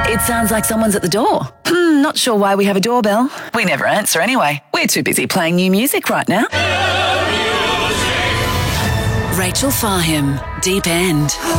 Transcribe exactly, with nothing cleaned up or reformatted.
It sounds like someone's at the door. Hmm, not sure why we have a doorbell. We never answer anyway. We're too busy playing new music right now. Rachel Fahim, Deep End.